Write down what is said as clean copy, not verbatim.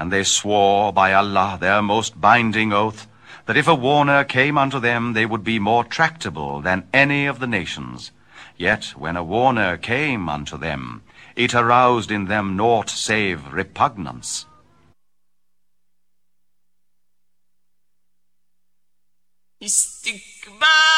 And they swore by Allah, their most binding oath, that if a warner came unto them, they would be more tractable than any of the nations. Yet when a warner came unto them, it aroused in them naught save repugnance. استكبار